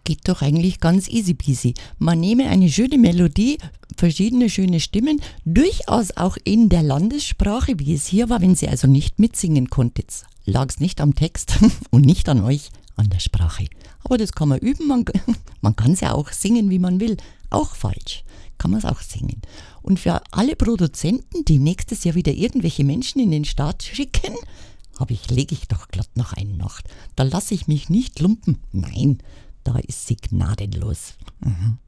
Geht doch eigentlich ganz easy peasy. Man nehme eine schöne Melodie, verschiedene schöne Stimmen, durchaus auch in der Landessprache, wie es hier war, wenn Sie also nicht mitsingen konntet. Lag es nicht am Text und nicht an euch, an der Sprache. Aber das kann man üben, man kann es ja auch singen, wie man will. Auch falsch, kann man es auch singen. Und für alle Produzenten, die nächstes Jahr wieder irgendwelche Menschen in den Start schicken, lege ich doch glatt noch einen nach. Da lasse ich mich nicht lumpen. Nein, da ist sie gnadenlos.